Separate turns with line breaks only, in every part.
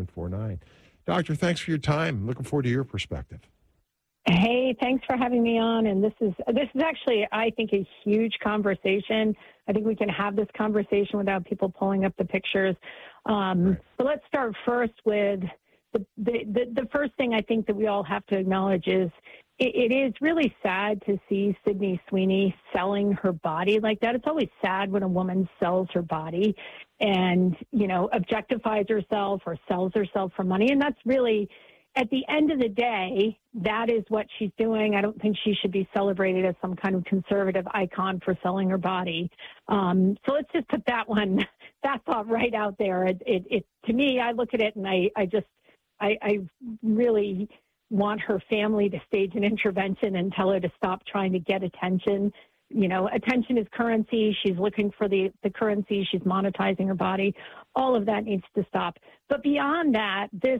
888-267-5149. Doctor, thanks for your time. Looking forward to your perspective.
Hey, thanks for having me on. And this is actually, I think, a huge conversation. I think we can have this conversation without people pulling up the pictures. Right. So let's start first with the first thing I think that we all have to acknowledge is it is really sad to see Sydney Sweeney selling her body like that. It's always sad when a woman sells her body and, objectifies herself or sells herself for money. And that's really, at the end of the day, that is what she's doing. I don't think she should be celebrated as some kind of conservative icon for selling her body. So let's just put that thought right out there. It to me, I look at it and I really want her family to stage an intervention and tell her to stop trying to get attention. Attention is currency. She's looking for the currency. She's monetizing her body. All of that needs to stop. But beyond that, this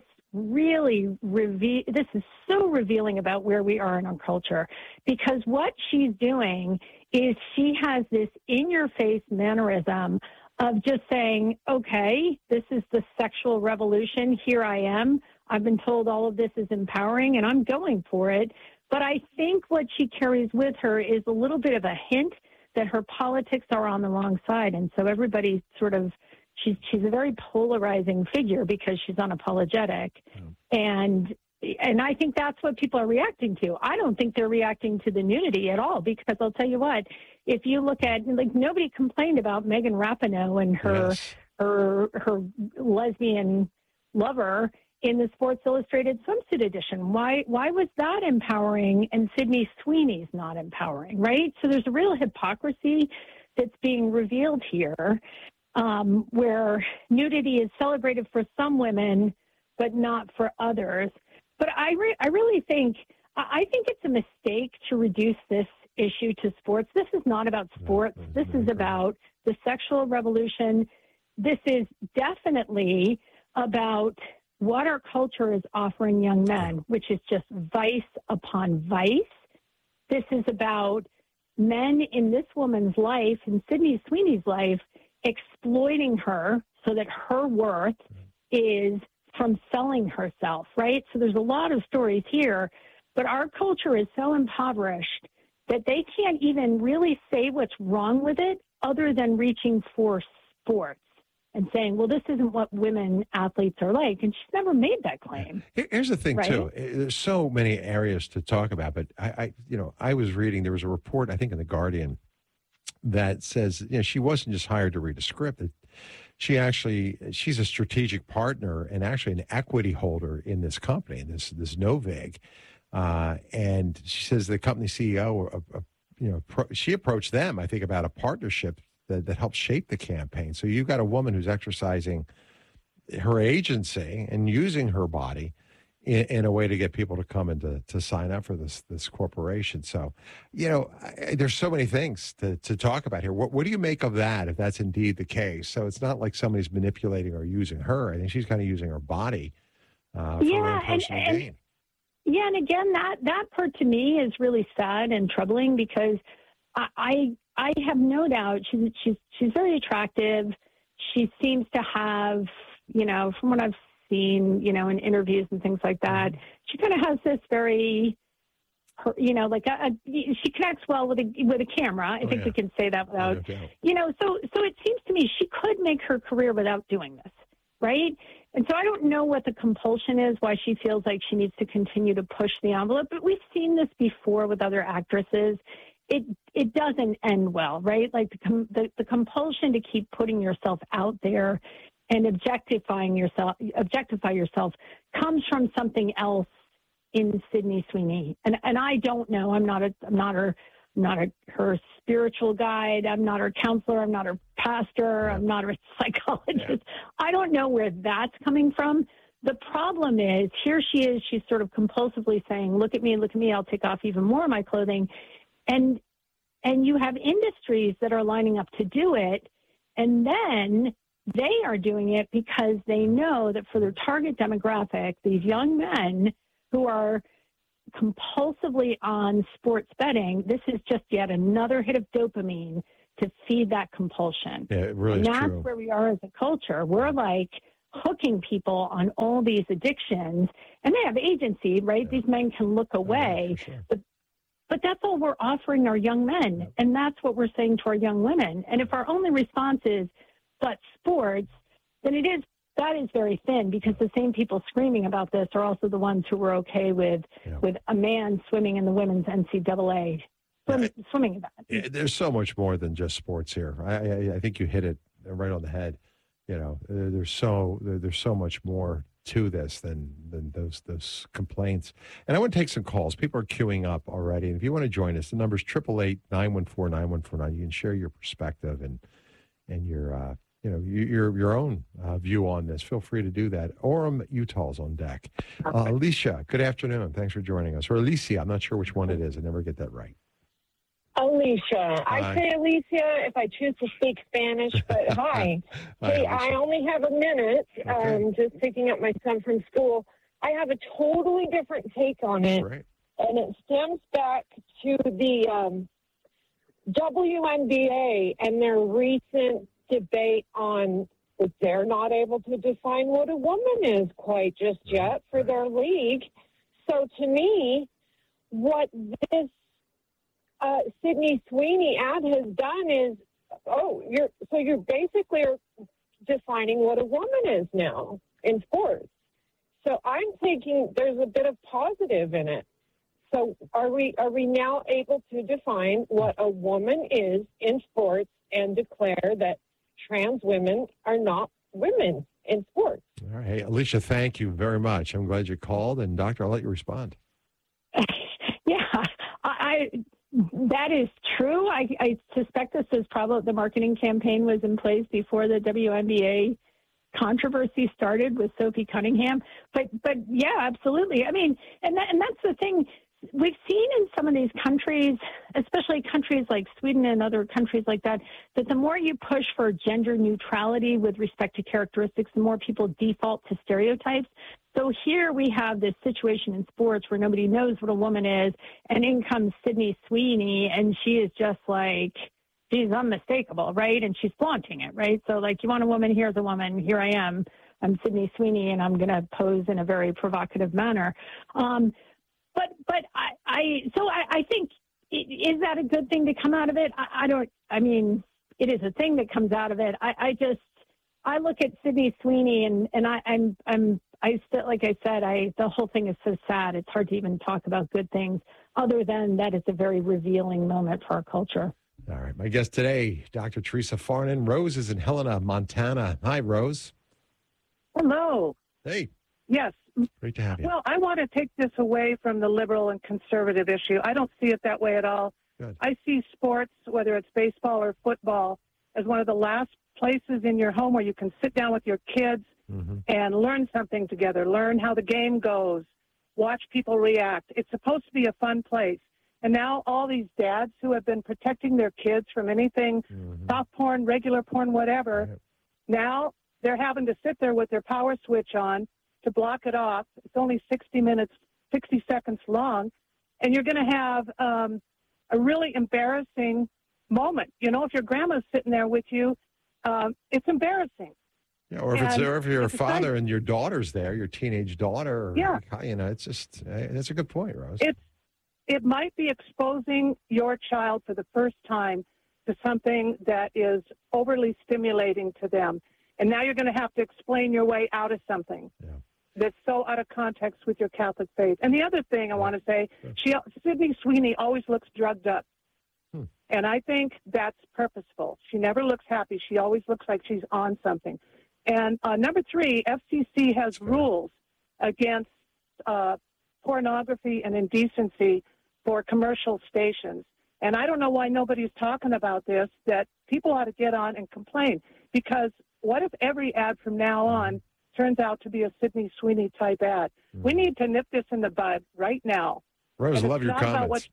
is so revealing about where we are in our culture, because what she's doing is she has this in-your-face mannerism of just saying, okay, this is the sexual revolution. Here I am. I've been told all of this is empowering, and I'm going for it. But I think what she carries with her is a little bit of a hint that her politics are on the wrong side. And so everybody sort of, she's a very polarizing figure because she's unapologetic. And I think that's what people are reacting to. I don't think they're reacting to the nudity at all, because I'll tell you what, if you look at, nobody complained about Megan Rapinoe and her lesbian lover in the Sports Illustrated swimsuit edition. Why was that empowering and Sydney Sweeney's not empowering, right? So there's a real hypocrisy that's being revealed here, where nudity is celebrated for some women, but not for others. But I really think it's a mistake to reduce this issue to sports. This is not about sports. This is about the sexual revolution. This is definitely about what our culture is offering young men, which is just vice upon vice. This is about men in this woman's life, in Sydney Sweeney's life, exploiting her so that her worth is from selling herself, right? So there's a lot of stories here, but our culture is so impoverished that they can't even really say what's wrong with it other than reaching for sports and saying, well, this isn't what women athletes are like. And she's never made that claim.
Here's the thing,
right?
too. There's so many areas to talk about, but I was reading, there was a report, I think in The Guardian, that says, she wasn't just hired to read a script. She's a strategic partner and actually an equity holder in this company, this Novig. And she says the company CEO, she approached them, I think, about a partnership that helps shape the campaign. So you've got a woman who's exercising her agency and using her body in a way to get people to come and to sign up for this corporation. So, there's so many things to talk about here. What do you make of that, if that's indeed the case? So it's not like somebody's manipulating or using her. I think she's kind of using her body for her own personal gain.
Yeah, and again, that part to me is really sad and troubling, because I have no doubt she's very attractive. She seems to have, from what I've seen, in interviews and things like that, she kind of has this very, she connects well with a camera. I think we can say that without, so it seems to me she could make her career without doing this, right? And so I don't know what the compulsion is, why she feels like she needs to continue to push the envelope, but we've seen this before with other actresses. It doesn't end well, right? Like the compulsion to keep putting yourself out there and objectify yourself comes from something else in Sydney Sweeney. And I don't know. I'm not her spiritual guide. I'm not her counselor. I'm not her pastor. I'm not her psychologist. I don't know where that's coming from. The problem is, here she is. She's sort of compulsively saying, look at me, I'll take off even more of my clothing. And you have industries that are lining up to do it, and then they are doing it because they know that for their target demographic, these young men who are compulsively on sports betting, this is just yet another hit of dopamine to feed that compulsion.
Yeah, it really
and
is
that's
true.
where we are as a culture. We're like, hooking people on all these addictions, and they have agency, right? These men can look away,
sure.
but that's all we're offering our young men, and that's what we're saying to our young women. And if our only response is but sports, then that is very thin, because the same people screaming about this are also the ones who were okay with a man swimming in the women's NCAA swimming event.
There's so much more than just sports here. I think you hit it right on the head. You know, there's so much more to this than those complaints. And I want to take some calls. People are queuing up already. And if you want to join us, the number is 888-914-9149. You can share your perspective and your your own view on this. Feel free to do that. Orem, Utah's on deck. Alicia, good afternoon. Thanks for joining us. Or Alicia, I'm not sure which one it is. I never get that right.
Alicia. I say Alicia if I choose to speak Spanish, but hi. Hey, I only have a minute.
Okay.
Just picking up my son from school. I have a totally different take on it,
Right.
and it stems back to the WNBA and their recent debate on that they're not able to define what a woman is quite just yet for their league. So to me, what this Sydney Sweeney ad has done is, you're basically defining what a woman is now in sports. So I'm thinking there's a bit of positive in it. So are we now able to define what a woman is in sports and declare that trans women are not women in sports?
All right. Hey, Alicia, thank you very much. I'm glad you called. And, Doctor, I'll let you respond.
Yeah, that is true. I suspect this is probably the marketing campaign was in place before the WNBA controversy started with Sophie Cunningham. But yeah, absolutely. I mean, and that's the thing. We've seen in some of these countries, especially countries like Sweden and other countries like that the more you push for gender neutrality with respect to characteristics, the more people default to stereotypes. So here we have this situation in sports where nobody knows what a woman is, and in comes Sydney Sweeney, and she is just like, she's unmistakable, right? And she's flaunting it, right? So like, you want a woman, here's a woman, here I am. I'm Sydney Sweeney, and I'm going to pose in a very provocative manner. But I think, is that a good thing to come out of it? I mean, it is a thing that comes out of it. I look at Sydney Sweeney and I still, like I said, the whole thing is so sad. It's hard to even talk about good things other than that it's a very revealing moment for our culture.
All right. My guest today, Dr. Teresa Farnan. Rose is in Helena, Montana. Hi, Rose.
Hello.
Hey.
Yes.
Great to have you.
Well, I want to take this away from the liberal and conservative issue. I don't see it that way at all.
Good.
I see sports, whether it's baseball or football, as one of the last places in your home where you can sit down with your kids and learn something together, learn how the game goes, watch people react. It's supposed to be a fun place. And now all these dads who have been protecting their kids from anything, soft porn, regular porn, whatever, now they're having to sit there with their power switch on to block it off. It's only 60 seconds long. And you're going to have a really embarrassing moment. You know, if your grandma's sitting there with you, it's embarrassing.
Yeah, or if you're a father and your daughter's there, your teenage daughter. Or, you know, it's just, that's a good point, Rose.
It might be exposing your child for the first time to something that is overly stimulating to them. And now you're going to have to explain your way out of something that's so out of context with your Catholic faith. And the other thing I want to say, Sydney Sweeney always looks drugged up. And I think that's purposeful. She never looks happy. She always looks like she's on something. And number 3, FCC has rules against pornography and indecency for commercial stations. And I don't know why nobody's talking about this, that people ought to get on and complain. Because what if every ad from now on turns out to be a Sydney Sweeney type ad? We need to nip this in the bud right now.
Rose, love your comments.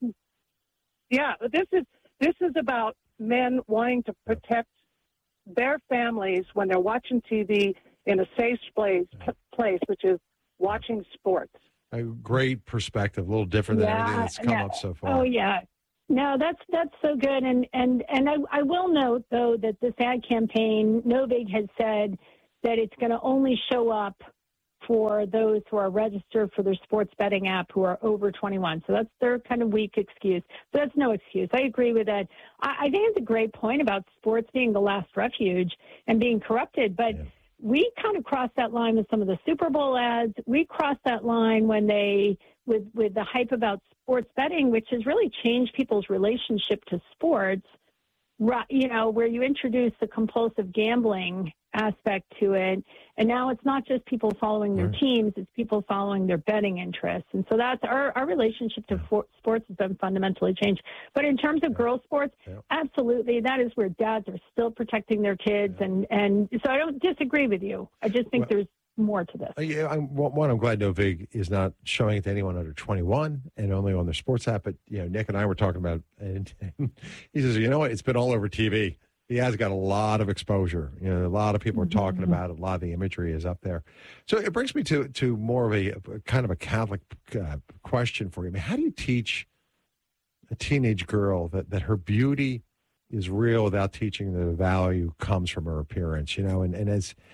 This is about men wanting to protect their families when they're watching TV in a safe place, which is watching sports.
A great perspective, a little different than everything that's come up so far.
Oh, yeah. No, that's so good. And I will note, though, that this ad campaign, Novig has said that it's going to only show up for those who are registered for their sports betting app who are over 21. So that's their kind of weak excuse. So that's no excuse. I agree with that. I think it's a great point about sports being the last refuge and being corrupted. But we kind of crossed that line with some of the Super Bowl ads. We crossed that line when with the hype about sports betting, which has really changed people's relationship to sports, where you introduce the compulsive gambling aspect to it. And now it's not just people following their teams, it's people following their betting interests. And so that's our relationship to sports has been fundamentally changed. But in terms of girls' sports, absolutely, that is where dads are still protecting their kids. And so I don't disagree with you. I just think there's more to this.
I'm glad Novig is not showing it to anyone under 21 and only on their sports app. But, Nick and I were talking about, and he says, you know what, it's been all over TV. He has got a lot of exposure. A lot of people are talking about it. A lot of the imagery is up there. So it brings me to more of a kind of a Catholic question for you. I mean, how do you teach a teenage girl that her beauty is real without teaching that the value comes from her appearance? And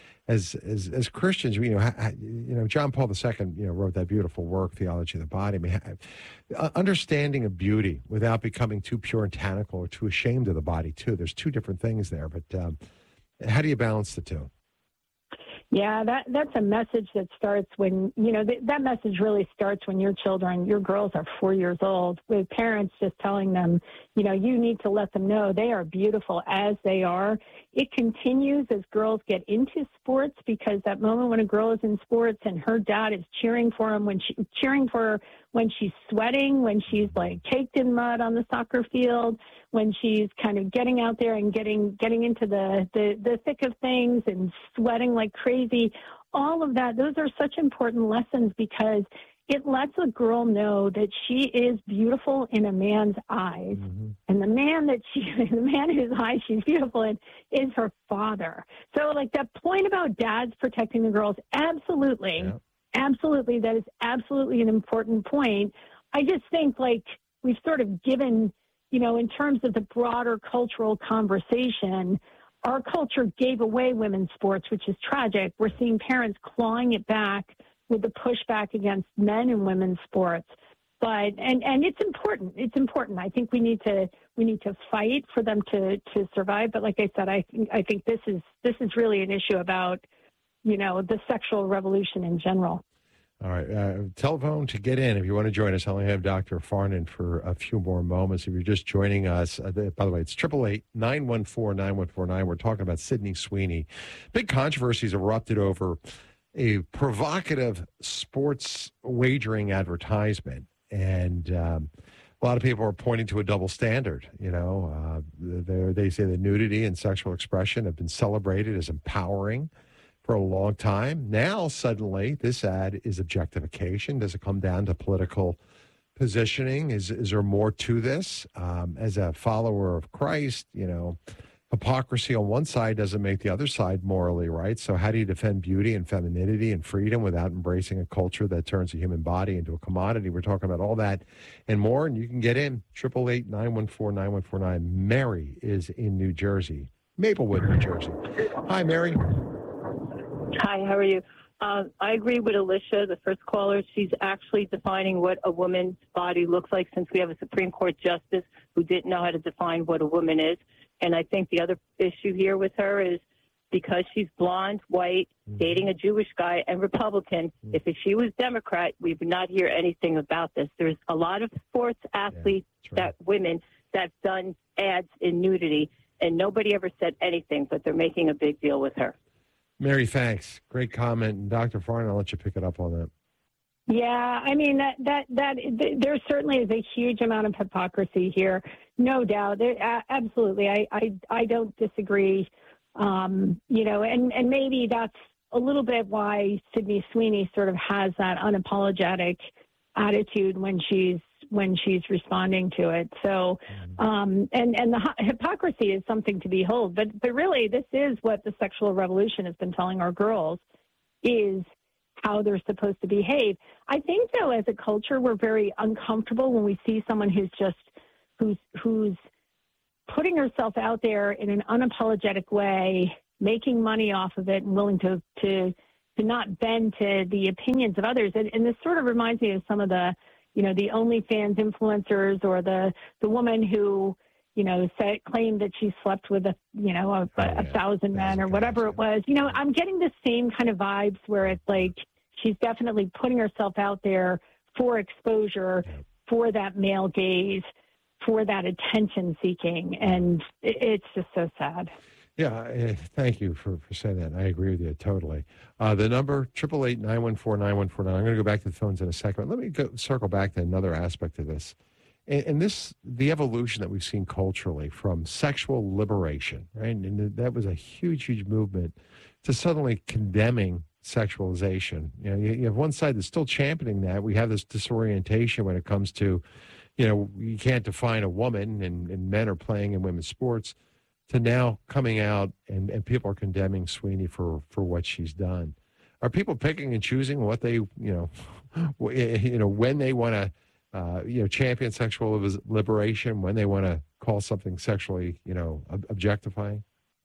as Christians, John Paul II, wrote that beautiful work, Theology of the Body. I mean, understanding of beauty without becoming too puritanical or too ashamed of the body, too. There's two different things there, but how do you balance the two?
Yeah, that's a message that starts when, that message really starts when your girls are 4 years old, with parents just telling them, you need to let them know they are beautiful as they are. It continues as girls get into sports, because that moment when a girl is in sports and her dad is cheering for her when she's sweating, when she's like caked in mud on the soccer field, when she's kind of getting out there and getting into the thick of things and sweating like crazy, all of that, those are such important lessons, because it lets a girl know that she is beautiful in a man's eyes. Mm-hmm. And the man whose eyes she's beautiful in is her father. So like that point about dads protecting the girls, absolutely. Yeah. Absolutely. That is absolutely an important point. I just think like we've sort of given, in terms of the broader cultural conversation, our culture gave away women's sports, which is tragic. We're seeing parents clawing it back with the pushback against men in women's sports. But and it's important. It's important. I think we need to fight for them to survive. But like I said, I think this is really an issue about the sexual revolution in general.
All right. Telephone to get in if you want to join us. I only have Dr. Farnan for a few more moments. If you're just joining us, by the way, it's 888-914-9149. We're talking about Sydney Sweeney. Big controversies erupted over a provocative sports wagering advertisement. And a lot of people are pointing to a double standard. They say that nudity and sexual expression have been celebrated as empowering for a long time. Now, suddenly, this ad is objectification. Does it come down to political positioning? Is there more to this? As a follower of Christ, hypocrisy on one side doesn't make the other side morally right. So how do you defend beauty and femininity and freedom without embracing a culture that turns the human body into a commodity? We're talking about all that and more, and you can get in 888-914-9149. Mary is in New Jersey, Maplewood, New Jersey. Hi, Mary.
Hi, how are you? I agree with Alicia, the first caller. She's actually defining what a woman's body looks like, since we have a Supreme Court justice who didn't know how to define what a woman is. And I think the other issue here with her is because she's blonde, white, dating a Jewish guy, and Republican. If she was Democrat, we would not hear anything about this. There's a lot of sports athletes, women, that've done ads in nudity, and nobody ever said anything, but they're making a big deal with her.
Mary, thanks. Great comment. And Dr. Farnan, I'll let you pick it up on that.
Yeah, I mean, that there certainly is a huge amount of hypocrisy here, no doubt. Absolutely. I don't disagree. And maybe that's a little bit why Sydney Sweeney sort of has that unapologetic attitude when she's responding to it. So, and the hypocrisy is something to behold. But really, this is what the sexual revolution has been telling our girls, is how they're supposed to behave. I think, though, as a culture, we're very uncomfortable when we see someone who's putting herself out there in an unapologetic way making money off of it and willing to not bend to the opinions of others. And this sort of reminds me of some of the, the OnlyFans influencers, or the woman who, claimed that she slept with a thousand men or whatever it was. I'm getting the same kind of vibes where it's like she's definitely putting herself out there for exposure, for that male gaze, for that attention seeking. And it's just so sad.
Yeah, thank you for saying that. I agree with you totally. The number, 888-914-9149. I'm going to go back to the phones in a second. Let me circle back to another aspect of this. And the evolution that we've seen culturally from sexual liberation, right? And that was a huge, huge movement to suddenly condemning sexualization. You have one side that's still championing that. We have this disorientation when it comes to, you can't define a woman, and men are playing in women's sports, to now coming out and people are condemning Sweeney for what she's done. Are people picking and choosing what they, when they want to, champion sexual liberation, when they want to call something sexually, objectifying?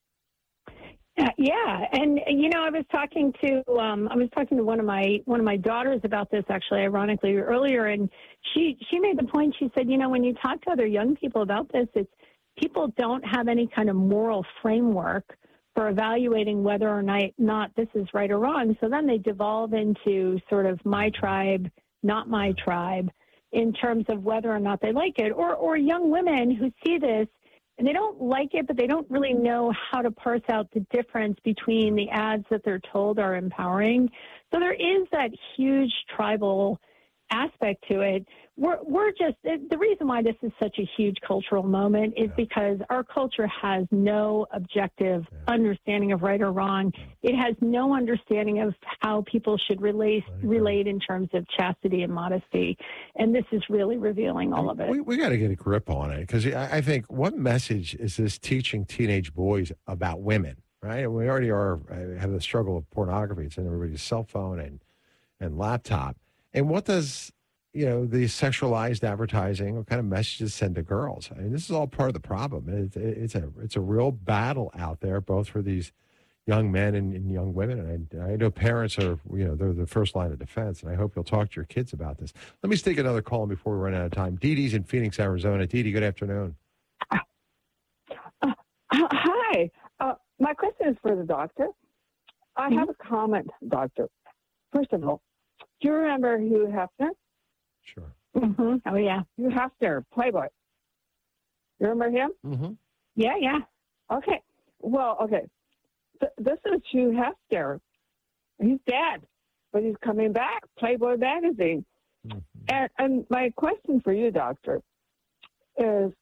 Yeah, and I was talking to one of my daughters about this, actually, ironically, earlier, and she made the point. She said, when you talk to other young people about this, it's people don't have any kind of moral framework for evaluating whether or not this is right or wrong. So then they devolve into sort of my tribe, not my tribe, in terms of whether or not they like it. Or young women who see this and they don't like it, but they don't really know how to parse out the difference between the ads that they're told are empowering. So there is that huge tribal aspect to it. We're just, the reason why this is such a huge cultural moment is because our culture has no objective understanding of right or wrong. It has no understanding of how people should relate in terms of chastity and modesty. And this is really revealing all of it.
We got to get a grip on it, because I think, what message is this teaching teenage boys about women, right? We already have the struggle of pornography. It's in everybody's cell phone and laptop. And what does, the sexualized advertising, what kind of messages send to girls? I mean, this is all part of the problem. It's a real battle out there, both for these young men and young women. And I know parents are, they're the first line of defense, and I hope you'll talk to your kids about this. Let me take another call before we run out of time. Dee Dee's in Phoenix, Arizona. Dee Dee, good afternoon.
Hi. My question is for the doctor. I have a comment, doctor. First of all, do you remember Hugh Hefner?
Sure.
Mm-hmm. Oh, yeah.
Hugh Hefner, Playboy. You remember him?
Mm-hmm.
Yeah.
Okay. Well, okay. This is Hugh Hefner. He's dead, but he's coming back, Playboy magazine. Mm-hmm. And my question for you, doctor, is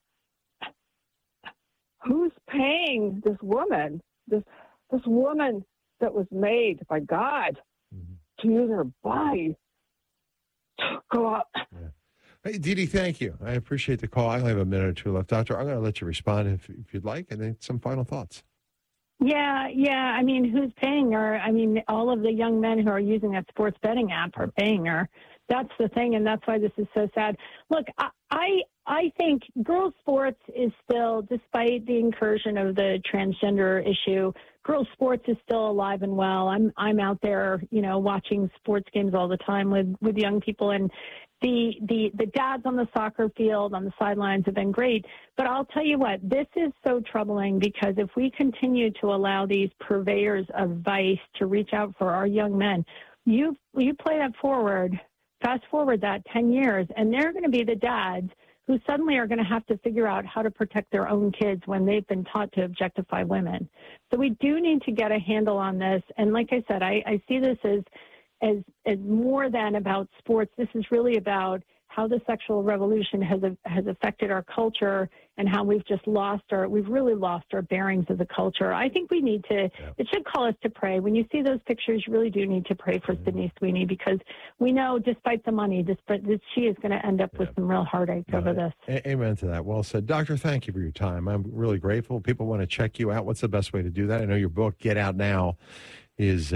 who's paying this woman, this woman that was made by God, to use her body to go out?
Yeah. Hey, Dee Dee, thank you. I appreciate the call. I only have a minute or two left. Doctor, I'm going to let you respond if you'd like, and then some final thoughts.
Yeah. I mean, who's paying her? I mean, all of the young men who are using that sports betting app are paying her. That's the thing, and that's why this is so sad. Look, I think girls' sports is still, despite the incursion of the transgender issue, girls' sports is still alive and well. I'm out there, watching sports games all the time with young people, and the dads on the soccer field, on the sidelines have been great. But I'll tell you what, this is so troubling, because if we continue to allow these purveyors of vice to reach out for our young men, you play that forward. Fast forward that 10 years, and they're going to be the dads who suddenly are going to have to figure out how to protect their own kids when they've been taught to objectify women. So we do need to get a handle on this. And like I said, I see this as more than about sports. This is really about how the sexual revolution has affected our culture, and how we've really lost our bearings as a culture. I think we need to, it should call us to pray. When you see those pictures, you really do need to pray for Sydney Sweeney, because we know, despite the money, she is going to end up with some real heartache over this.
Amen to that. Well said. Doctor, thank you for your time. I'm really grateful. People want to check you out. What's the best way to do that? I know your book, Get Out Now, is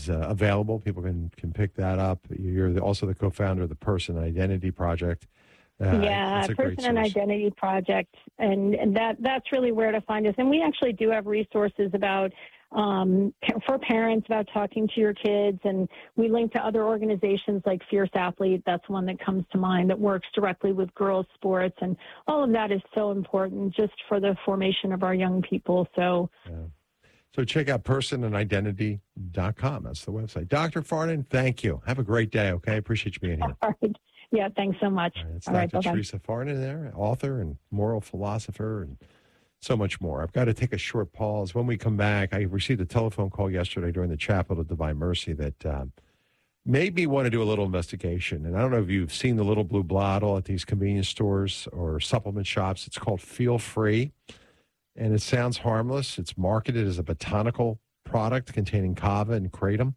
available. People can pick that up. You're also the co-founder of the Person Identity Project.
Yeah, Person and Identity Project, and that's really where to find us. And we actually do have resources about for parents about talking to your kids, and we link to other organizations like Fierce Athlete. That's one that comes to mind that works directly with girls' sports, and all of that is so important just for the formation of our young people. So
check out personandidentity.com. That's the website. Dr. Farnan, thank you. Have a great day, okay? Appreciate you being here.
All right. Yeah, thanks so much.
It's Dr. Teresa Farnan there, author and moral philosopher and so much more. I've got to take a short pause. When we come back, I received a telephone call yesterday during the Chapel of Divine Mercy that made me want to do a little investigation. And I don't know if you've seen the little blue bottle at these convenience stores or supplement shops. It's called Feel Free, and it sounds harmless. It's marketed as a botanical product containing kava and kratom.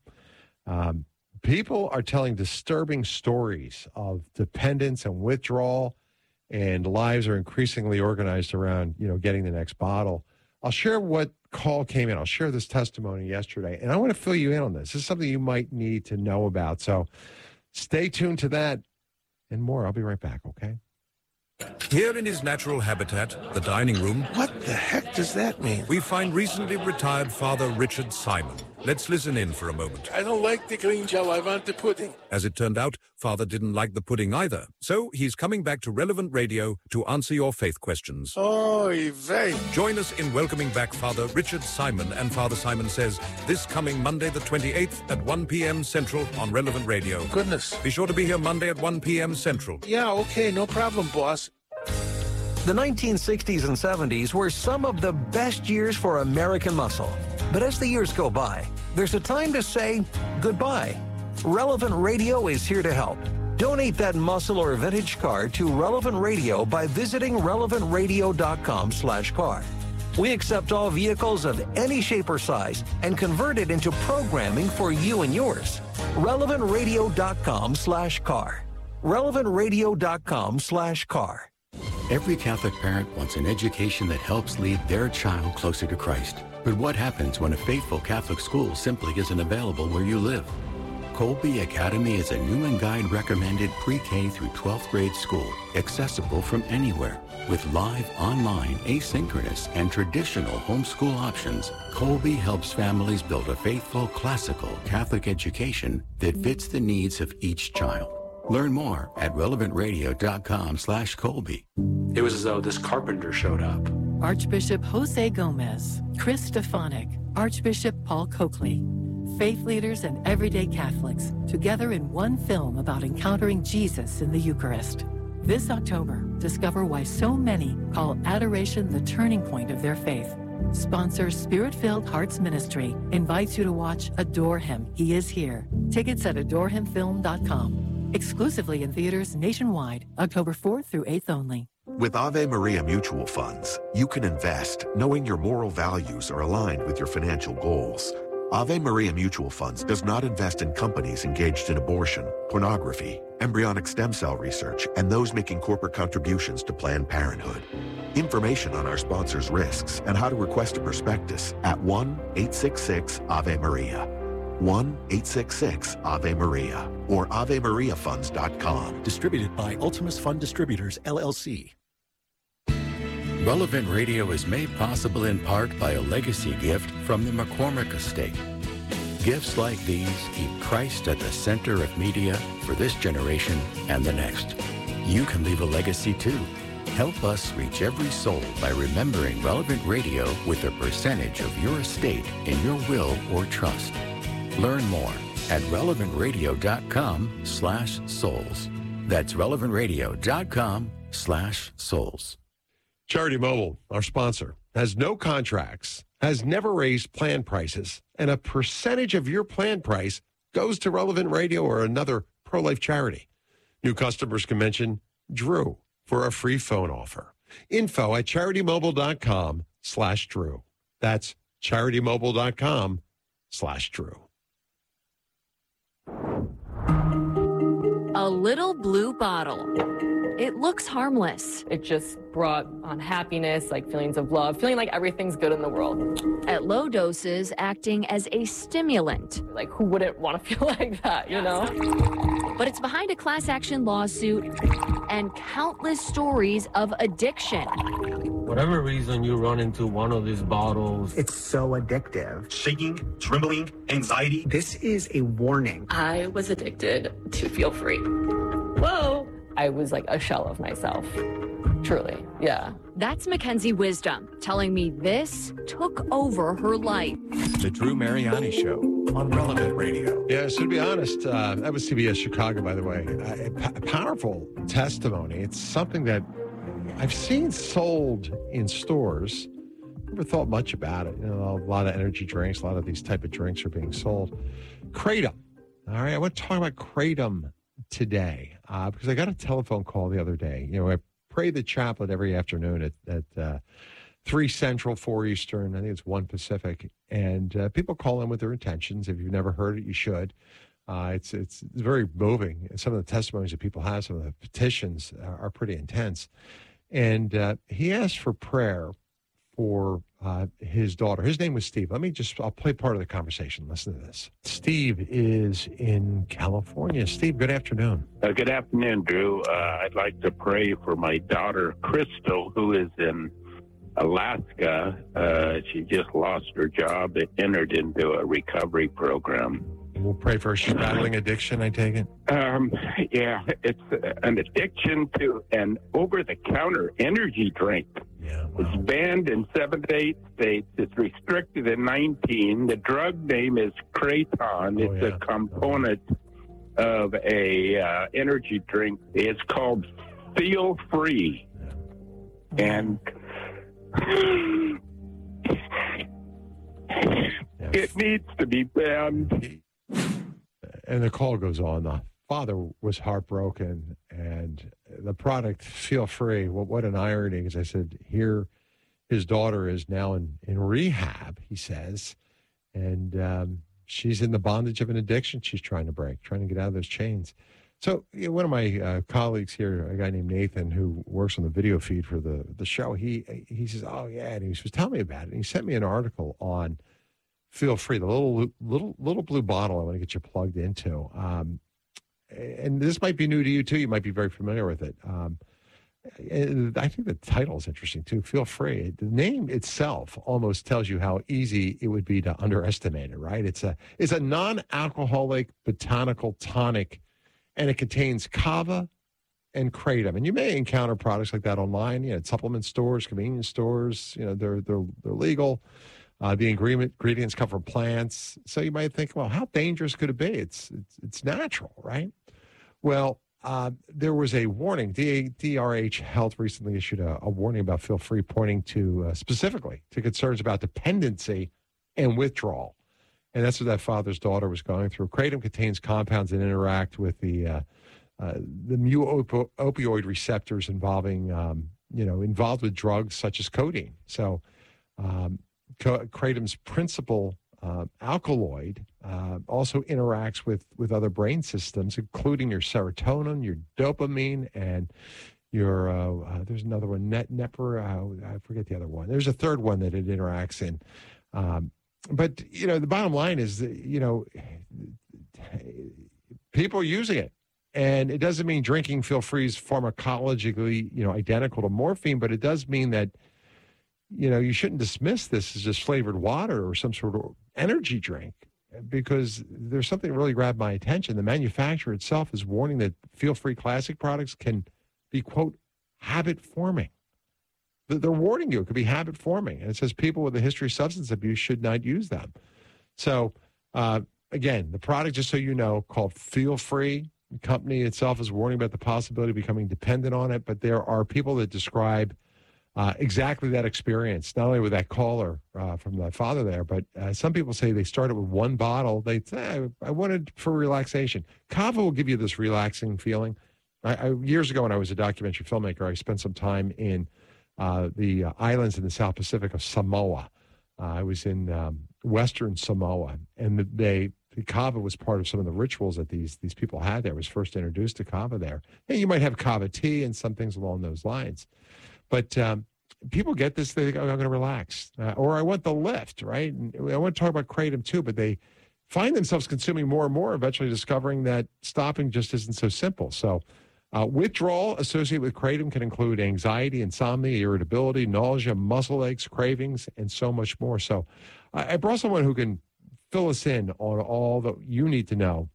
People are telling disturbing stories of dependence and withdrawal, and lives are increasingly organized around, getting the next bottle. I'll share what call came in. I'll share this testimony yesterday, and I want to fill you in on this. This is something you might need to know about. So stay tuned to that and more. I'll be right back, okay?
Here in his natural habitat, the dining room...
What the heck does that mean?
...we find recently retired Father Richard Simon. Let's listen in for a moment.
I don't like the green gel. I want the pudding.
As it turned out, Father didn't like the pudding either. So he's coming back to Relevant Radio to answer your faith questions.
Oy vey.
Join us in welcoming back Father Richard Simon and Father Simon Says this coming Monday the 28th at 1 p.m. Central on Relevant Radio.
Goodness.
Be sure to be here Monday at 1 p.m. Central.
Yeah, okay, no problem, boss.
The 1960s and 70s were some of the best years for American muscle. But as the years go by, there's a time to say goodbye. Relevant Radio is here to help. Donate that muscle or vintage car to Relevant Radio by visiting relevantradio.com/car. We accept all vehicles of any shape or size and convert it into programming for you and yours. relevantradio.com/car. relevantradio.com/car.
Every Catholic parent wants an education that helps lead their child closer to Christ. But what happens when a faithful Catholic school simply isn't available where you live? Colby Academy is a new and guide recommended pre-K through 12th grade school, accessible from anywhere. With live, online, asynchronous, and traditional homeschool options, Colby helps families build a faithful, classical Catholic education that fits the needs of each child. Learn more at relevantradio.com/Colby.
It was as though this carpenter showed up.
Archbishop Jose Gomez, Chris Stefanik, Archbishop Paul Coakley, faith leaders and everyday Catholics, together in one film about encountering Jesus in the Eucharist. This October, discover why so many call adoration the turning point of their faith. Sponsor Spirit-Filled Hearts Ministry invites you to watch Adore Him, He Is Here. Tickets at adorehimfilm.com. Exclusively in theaters nationwide, October 4th through 8th only.
With Ave Maria Mutual Funds, you can invest knowing your moral values are aligned with your financial goals. Ave Maria Mutual Funds does not invest in companies engaged in abortion, pornography, embryonic stem cell research, and those making corporate contributions to Planned Parenthood. Information on our sponsors' risks and how to request a prospectus at 1-866-AVE-MARIA. 1-866-AVE-MARIA or AveMariaFunds.com.
Distributed by Ultimus Fund Distributors, LLC.
Relevant Radio is made possible in part by a legacy gift from the McCormick Estate. Gifts like these keep Christ at the center of media for this generation and the next. You can leave a legacy too. Help us reach every soul by remembering Relevant Radio with a percentage of your estate in your will or trust. Learn more at relevantradio.com/souls. That's relevantradio.com/souls.
Charity Mobile, our sponsor, has no contracts, has never raised plan prices, and a percentage of your plan price goes to Relevant Radio or another pro-life charity. New customers can mention Drew for a free phone offer. Info at CharityMobile.com/Drew. That's CharityMobile.com/Drew.
A little blue bottle. it looks harmless.
It just brought on happiness, like feelings of love, feeling like everything's good in the world.
At low doses, acting as a stimulant.
Like, who wouldn't want to feel like that, you know?
But it's behind a class action lawsuit and countless stories of addiction.
Whatever reason you run into one of these bottles,
it's so addictive. Shaking, trembling, anxiety. This is a warning.
I was addicted to Feel Free. Whoa! I was like a shell of myself. Truly, yeah.
That's Mackenzie Wisdom telling me this took over her life.
The Drew Mariani Show on Relevant Radio.
Yeah, so to be honest, that was CBS Chicago, by the way. A powerful testimony. It's something that I've seen sold in stores. Never thought much about it. You know, a lot of energy drinks, a lot of these type of drinks are being sold. Kratom. All right, I want to talk about Kratom today because I got a telephone call the other day. You know, I pray the chaplet every afternoon at 3 Central, 4 Eastern. I think it's 1 Pacific. And people call in with their intentions. If you've never heard it, you should. It's very moving. Some of the testimonies that people have, some of the petitions are pretty intense. And he asked for prayer for his daughter. His name was Steve. I'll play part of the conversation. Listen to this. Steve is in California. Steve, good afternoon.
Good afternoon, Drew. I'd like to pray for my daughter, Crystal, who is in Alaska. She just lost her job and entered into a recovery program.
We'll pray for her. She's battling addiction, I take it?
Yeah, it's an addiction to an over-the-counter energy drink.
Yeah, wow.
It's banned in 7 to 8 states. It's restricted in 19. The drug name is Kratom. It's a component of a energy drink. It's called Feel Free. Yeah. And it needs to be banned.
And the call goes on. The father was heartbroken, and the product, Feel Free, what an irony, because I said, here, his daughter is now in rehab, he says, and she's in the bondage of an addiction she's trying to break, trying to get out of those chains. So one of my colleagues here, a guy named Nathan, who works on the video feed for the show, he says, oh, yeah, and he was telling me about it, and he sent me an article on Feel Free, the little blue bottle I want to get you plugged into. And this might be new to you, too. You might be very familiar with it. And I think the title is interesting, too, Feel Free. The name itself almost tells you how easy it would be to underestimate it, right? It's a non-alcoholic botanical tonic, and it contains kava and kratom. And you may encounter products like that online, at supplement stores, convenience stores. They're legal. The ingredients come from plants. So you might think, well, how dangerous could it be? It's natural, right? Well, there was a warning. DRH Health recently issued a warning about Feel Free, pointing to specifically to concerns about dependency and withdrawal. And that's what that father's daughter was going through. Kratom contains compounds that interact with the mu opioid receptors involved with drugs such as codeine. So, Kratom's principal alkaloid also interacts with other brain systems, including your serotonin, your dopamine, and your there's another one, I forget the other one. There's a third one that it interacts in. But the bottom line is that people are using it. And it doesn't mean drinking Feel Free is pharmacologically identical to morphine, but it does mean that you shouldn't dismiss this as just flavored water or some sort of energy drink, because there's something that really grabbed my attention. The manufacturer itself is warning that Feel Free classic products can be, quote, habit forming. They're warning you it could be habit forming. And it says people with a history of substance abuse should not use them. So, again, the product, just so you know, called Feel Free. The company itself is warning about the possibility of becoming dependent on it, but there are people that describe exactly that experience, not only with that caller from the father there, but some people say they started with one bottle. They say, I wanted for relaxation. Kava will give you this relaxing feeling. Years ago when I was a documentary filmmaker, I spent some time in the islands in the South Pacific of Samoa. I was in Western Samoa, and kava was part of some of the rituals that these people had there. Was first introduced to kava there. And you might have kava tea and some things along those lines. But people get this, they think, oh, I'm going to relax. Or I want the lift, right? And I want to talk about kratom too, but they find themselves consuming more and more, eventually discovering that stopping just isn't so simple. So withdrawal associated with kratom can include anxiety, insomnia, irritability, nausea, muscle aches, cravings, and so much more. So I brought someone who can fill us in on all that you need to know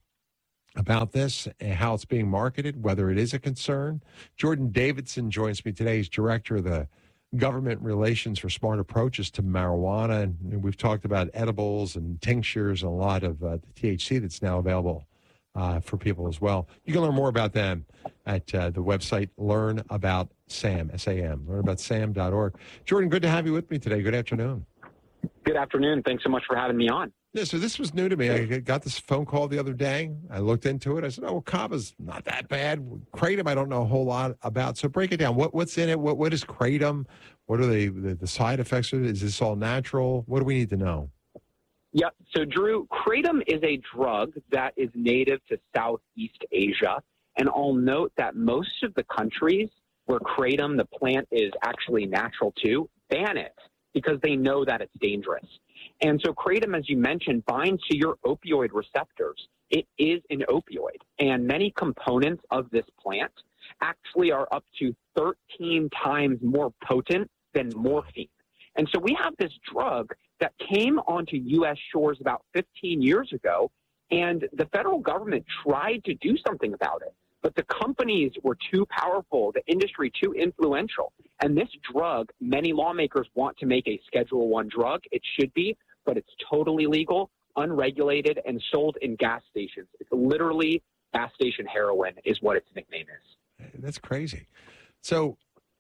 about this and how it's being marketed, whether it is a concern. Jordan Davidson joins me today. He's director of the Government Relations for Smart Approaches to Marijuana. And we've talked about edibles and tinctures and a lot of the THC that's now available for people as well. You can learn more about them at the website Learn About SAM, S-A-M, learnaboutsam.org. Jordan, good to have you with me today. Good afternoon.
Good afternoon. Thanks so much for having me on.
Yeah, so this was new to me. I got this phone call the other day. I looked into it. I said, oh, well, kava's not that bad. Kratom, I don't know a whole lot about. So break it down. What's in it? What is kratom? What are the side effects of it? Is this all natural? What do we need to know?
Yeah, so Drew, kratom is a drug that is native to Southeast Asia. And I'll note that most of the countries where kratom, the plant, is actually natural to, ban it because they know that it's dangerous. And so kratom, as you mentioned, binds to your opioid receptors. It is an opioid. And many components of this plant actually are up to 13 times more potent than morphine. And so we have this drug that came onto U.S. shores about 15 years ago, and the federal government tried to do something about it. But the companies were too powerful, the industry too influential. And this drug, many lawmakers want to make a Schedule I drug. It should be, but it's totally legal, unregulated, and sold in gas stations. It's literally gas station heroin is what its nickname is.
That's crazy. So,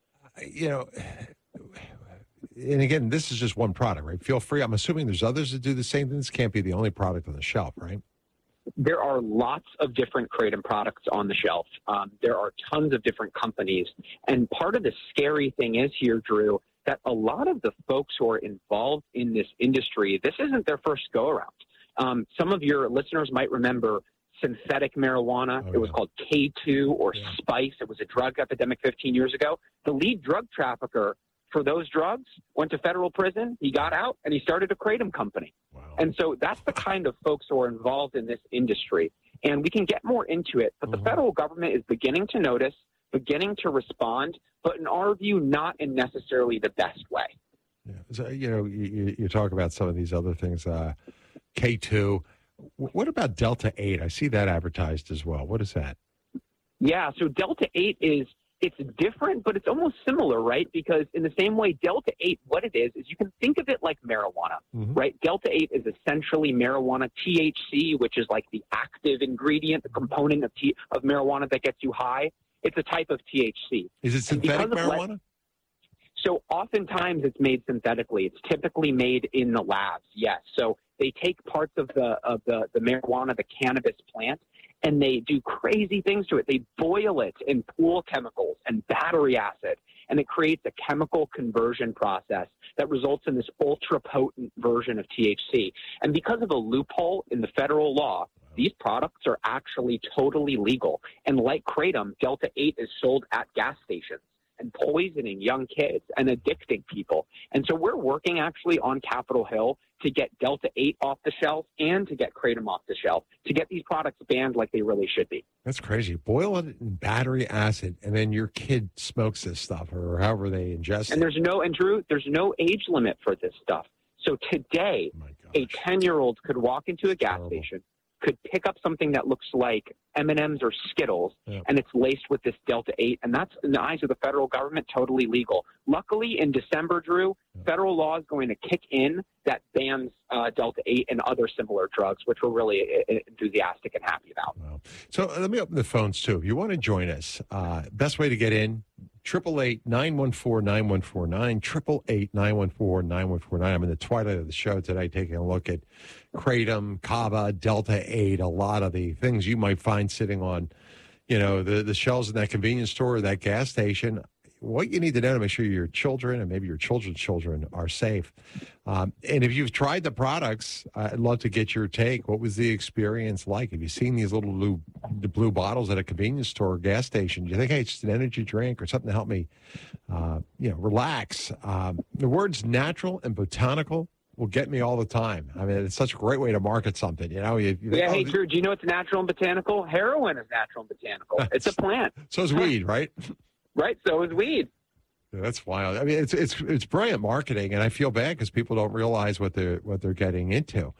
and again, this is just one product, right? Feel free. I'm assuming there's others that do the same thing. This can't be the only product on the shelf, right?
There are lots of different kratom products on the shelf. There are tons of different companies. And part of the scary thing is here, Drew, that a lot of the folks who are involved in this industry, this isn't their first go-around. Some of your listeners might remember synthetic marijuana. It was called K2 or Spice. It was a drug epidemic 15 years ago. The lead drug trafficker for those drugs went to federal prison. He got out, and he started a kratom company. Wow. And so that's the kind of folks who are involved in this industry. And we can get more into it, but the federal government is beginning to notice, beginning to respond, but in our view, not in necessarily the best way.
Yeah. So, you talk about some of these other things, K2. What about Delta 8? I see that advertised as well. What is that?
Yeah, so Delta 8 it's different, but it's almost similar, right? Because in the same way, Delta 8, what it is you can think of it like marijuana, right? Delta 8 is essentially marijuana. THC, which is like the active ingredient, the component of marijuana that gets you high. It's a type of THC.
Is it synthetic marijuana?
So oftentimes it's made synthetically. It's typically made in the labs, yes. So they take parts of the marijuana, the cannabis plant, and they do crazy things to it. They boil it in pool chemicals and battery acid, and it creates a chemical conversion process that results in this ultra-potent version of THC. And because of a loophole in the federal law, these products are actually totally legal. And like kratom, Delta 8 is sold at gas stations and poisoning young kids and addicting people. And so we're working actually on Capitol Hill to get Delta 8 off the shelf and to get kratom off the shelf, to get these products banned like they really should be.
That's crazy. Boil it in battery acid, and then your kid smokes this stuff or however they ingest it.
And Drew, there's no age limit for this stuff. So today, a 10-year-old could walk into a gas station, could pick up something that looks like M&Ms or Skittles, and it's laced with this Delta 8, and that's, in the eyes of the federal government, totally legal. Luckily, in December, Drew, federal law is going to kick in that bans Delta 8 and other similar drugs, which we're really enthusiastic and happy about.
Wow. So let me open the phones, too. If you want to join us, best way to get in, 888-914-9149, 888-914-9149. I'm in the twilight of the show today taking a look at kratom, kava, Delta 8, a lot of the things you might find sitting on, the shelves in that convenience store or that gas station. what you need to know to make sure your children and maybe your children's children are safe. And if you've tried the products, I'd love to get your take. What was the experience like? Have you seen these little blue bottles at a convenience store or gas station? Do you think, hey, it's just an energy drink or something to help me, relax? The words natural and botanical will get me all the time. I mean, it's such a great way to market something. You know,
hey, Drew, do you know what's natural and botanical? Heroin is natural and botanical. It's a plant.
So is weed, right?
Right. So is weed.
Yeah, that's wild. I mean, it's brilliant marketing, and I feel bad because people don't realize what they're getting into.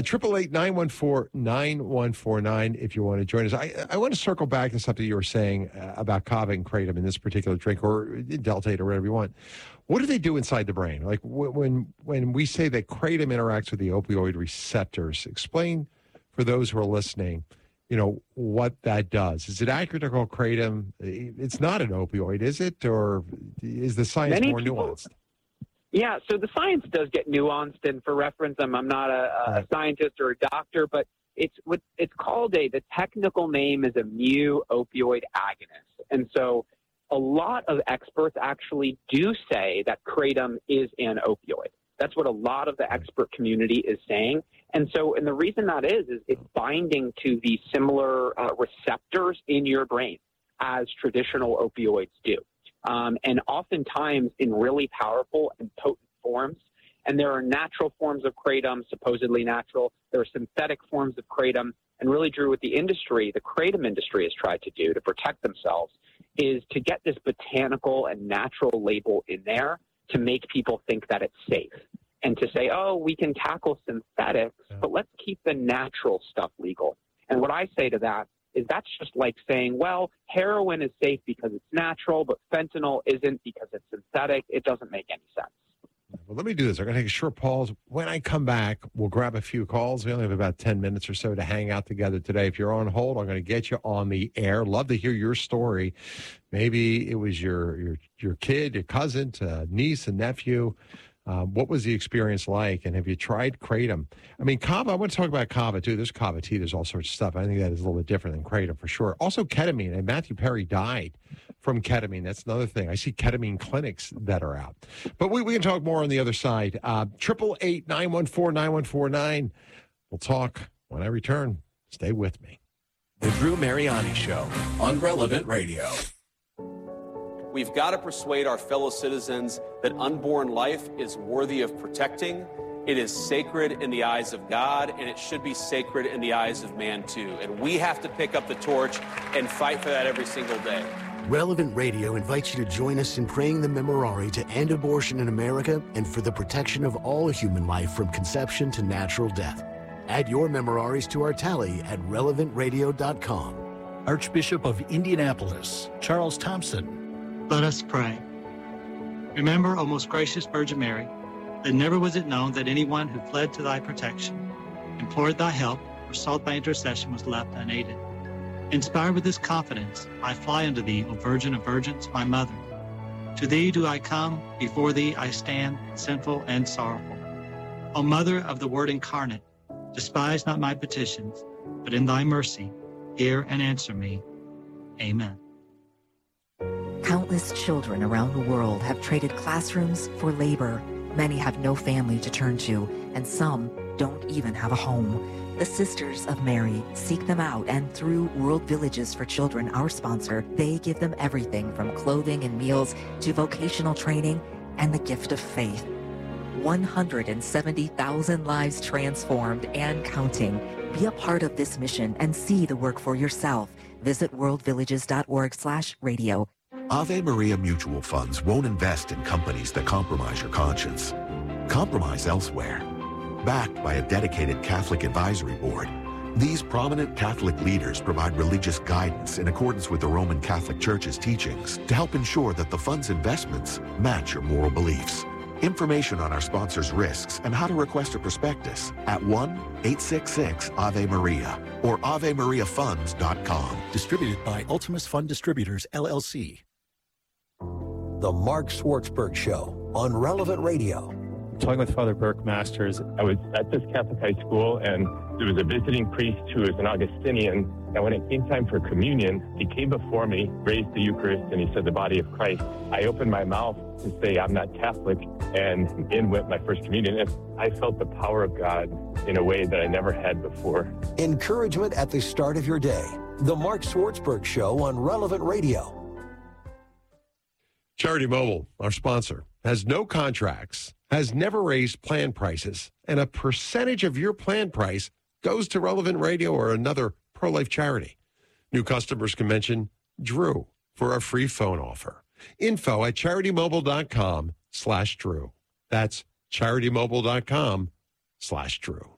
888-914-9149 if you want to join us. I want to circle back to something you were saying about Kava and Kratom in this particular drink, or Deltate, or whatever you want. What do they do inside the brain? Like when we say that Kratom interacts with the opioid receptors, explain for those who are listening, what that does. Is it accurate to call Kratom? It's not an opioid, is it? Or is the science more nuanced?
Yeah, so the science does get nuanced. And for reference, I'm not a scientist or a doctor, but it's called the technical name is a mu opioid agonist. And so a lot of experts actually do say that Kratom is an opioid. That's what a lot of the expert community is saying. And the reason that is it's binding to the similar receptors in your brain as traditional opioids do. And oftentimes in really powerful and potent forms. And there are natural forms of Kratom, supposedly natural. There are synthetic forms of Kratom. And really, Drew, what the Kratom industry has tried to do to protect themselves is to get this botanical and natural label in there to make people think that it's safe. And to say, oh, we can tackle synthetics, but let's keep the natural stuff legal. And what I say to that is that's just like saying, well, heroin is safe because it's natural, but fentanyl isn't because it's synthetic. It doesn't make any sense.
Well, let me do this. I'm going to take a short pause. When I come back, we'll grab a few calls. We only have about 10 minutes or so to hang out together today. If you're on hold, I'm going to get you on the air. Love to hear your story. Maybe it was your kid, your cousin, niece, and nephew. What was the experience like? And have you tried Kratom? I mean, Kava, I want to talk about Kava, too. There's Kava tea. There's all sorts of stuff. I think that is a little bit different than Kratom for sure. Also, ketamine. And Matthew Perry died from ketamine. That's another thing. I see ketamine clinics that are out. But we can talk more on the other side. 888-914-9149. We'll talk when I return. Stay with me.
The Drew Mariani Show on Relevant Radio.
We've got to persuade our fellow citizens that unborn life is worthy of protecting. It is sacred in the eyes of God, and it should be sacred in the eyes of man, too. And we have to pick up the torch and fight for that every single day.
Relevant Radio invites you to join us in praying the Memorare to end abortion in America and for the protection of all human life from conception to natural death. Add your Memoraries to our tally at relevantradio.com.
Archbishop of Indianapolis, Charles Thompson.
Let us pray. Remember, O most gracious Virgin Mary, that never was it known that anyone who fled to thy protection, implored thy help, or sought thy intercession was left unaided. Inspired with this confidence, I fly unto thee, O Virgin of Virgins, my mother. To thee do I come, before thee I stand, sinful and sorrowful. O Mother of the Word incarnate, despise not my petitions, but in thy mercy, hear and answer me. Amen.
Countless children around the world have traded classrooms for labor. Many have no family to turn to, and some don't even have a home. The Sisters of Mary seek them out, and through World Villages for Children, our sponsor, they give them everything from clothing and meals to vocational training and the gift of faith. 170,000 lives transformed and counting. Be a part of this mission and see the work for yourself. Visit worldvillages.org/radio.
Ave Maria Mutual Funds won't invest in companies that compromise your conscience. Compromise elsewhere. Backed by a dedicated Catholic advisory board, these prominent Catholic leaders provide religious guidance in accordance with the Roman Catholic Church's teachings to help ensure that the fund's investments match your moral beliefs. Information on our sponsors' risks and how to request a prospectus at 1-866-AVE-MARIA or AveMariaFunds.com.
Distributed by Ultimus Fund Distributors, LLC.
The Mark Schwartzberg Show on Relevant Radio.
Talking with Father Burke Masters, I was at this Catholic high school, and
There was a visiting priest who was an Augustinian, and when it came time for communion, he came before me, raised the Eucharist, and he said, the body of Christ. I opened my mouth to say, I'm not Catholic, and in went my first communion. And I felt the power of God in a way that I never had before.
Encouragement at the start of your day. The Mark Swartzberg Show on Relevant Radio.
Charity Mobile, our sponsor, has no contracts, has never raised plan prices, and a percentage of your plan price goes to Relevant Radio or another pro-life charity. New customers can mention Drew for a free phone offer. Info at CharityMobile.com/Drew. That's CharityMobile.com/Drew.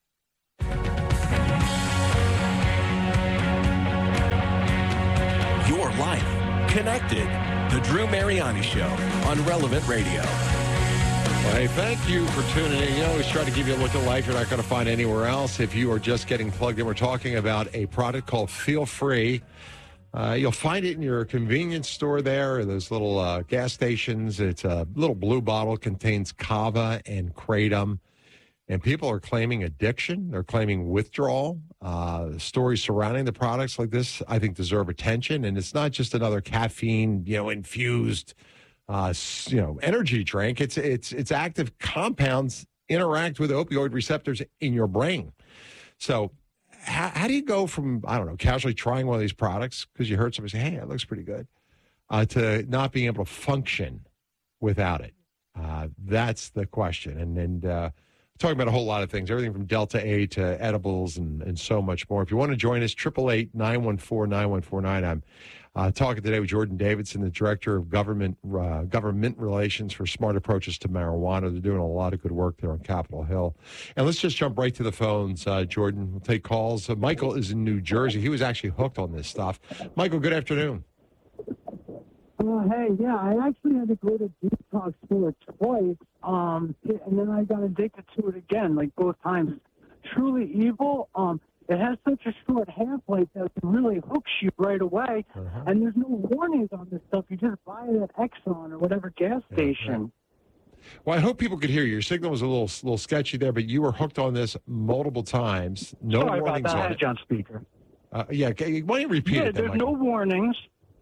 Your life connected. The Drew Mariani Show on Relevant Radio.
Well, hey, thank you for tuning in. You know, always try to give you a look at life you're not going to find anywhere else. If you are just getting plugged in, we're talking about a product called Feel Free. You'll find it in your convenience store there, those little gas stations. It's a little blue bottle, contains kava and kratom. And people are claiming addiction. They're claiming withdrawal. Stories surrounding the products like this, I think, deserve attention. And it's not just another caffeine, infused energy drink. It's active compounds interact with opioid receptors in your brain. So how do you go from, casually trying one of these products because you heard somebody say, hey, it looks pretty good, to not being able to function without it? That's the question. And talking about a whole lot of things, everything from Delta 8 to edibles and so much more. If you want to join us, 888-914-9149. I'm talking today with Jordan Davidson, the Director of Government Relations for Smart Approaches to Marijuana. They're doing a lot of good work there on Capitol Hill. And let's just jump right to the phones, Jordan. We'll take calls. Michael is in New Jersey. He was actually hooked on this stuff. Michael, good afternoon.
Hey, yeah, I actually had to go to detox for it twice, and then I got addicted to it again, like both times. It's truly evil. It has such a short half-life that it really hooks you right away, and there's no warnings on this stuff. You just buy it at Exxon or whatever gas station.
Well, I hope people could hear you. Your signal was a little sketchy there, but you were hooked on this multiple times. No
Sorry
warnings
about that. I
on
had
it.
it on speaker.
Yeah, why don't you repeat it then,
there's
Michael?
no warnings.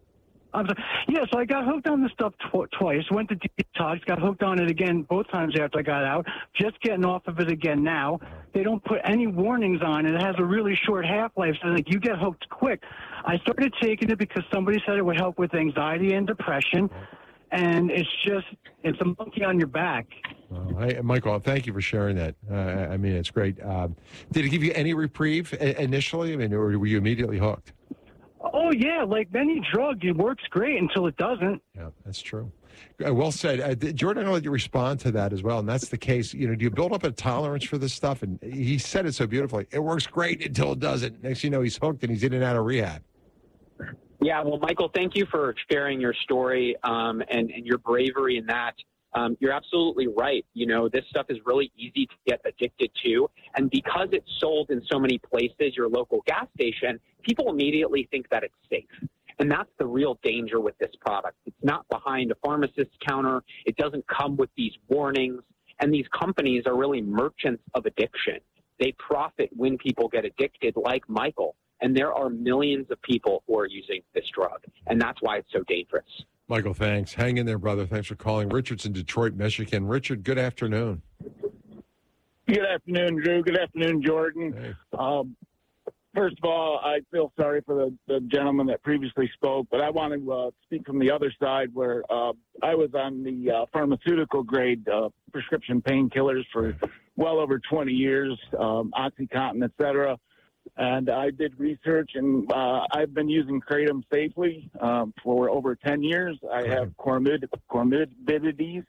So I got hooked on this stuff twice. Went to detox, got hooked on it again both times after I got out. Just getting off of it again now. They don't put any warnings on it. It has a really short half-life, so you get hooked quick. I started taking it because somebody said it would help with anxiety and depression, and it's a monkey on your back.
Hey, Michael, thank you for sharing that. It's great. Did it give you any reprieve initially? Or were you immediately hooked?
Oh, yeah. Like many drugs, it works great until it doesn't.
Yeah, that's true. Well said. Jordan, I'll let you respond to that as well. And that's the case. Do you build up a tolerance for this stuff? And he said it so beautifully. It works great until it doesn't. Next thing you know, he's hooked and he's in and out of rehab.
Yeah, well, Michael, thank you for sharing your story and your bravery in that. You're absolutely right. This stuff is really easy to get addicted to. And because it's sold in so many places, your local gas station, people immediately think that it's safe. And that's the real danger with this product. It's not behind a pharmacist's counter. It doesn't come with these warnings. And these companies are really merchants of addiction. They profit when people get addicted, like Michael. And there are millions of people who are using this drug. And that's why it's so dangerous.
Michael, thanks. Hang in there, brother. Thanks for calling. Richard's in Detroit, Michigan. Richard, good afternoon.
Good afternoon, Drew. Good afternoon, Jordan.
Hey.
First of all, I feel sorry for the gentleman that previously spoke, but I want to speak from the other side where I was on the pharmaceutical grade prescription painkillers for well over 20 years, OxyContin, et cetera. And I did research, and I've been using Kratom safely for over 10 years. I have comorbidities,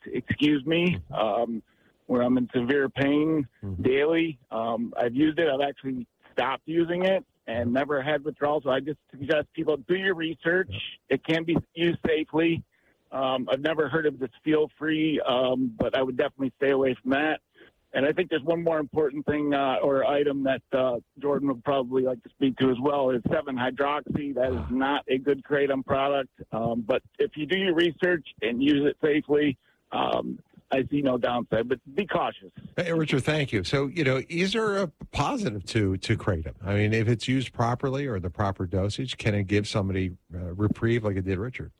where I'm in severe pain daily. I've used it. I've actually stopped using it and never had withdrawals. So I just suggest people do your research. It can be used safely. I've never heard of this Feel Free, but I would definitely stay away from that. And I think there's one more important thing or item that Jordan would probably like to speak to as well is 7-hydroxy. That is not a good kratom product. But if you do your research and use it safely, I see no downside, but be cautious.
Hey, Richard, thank you. So, is there a positive to Kratom? I mean, if it's used properly or the proper dosage, can it give somebody reprieve like it did Richard?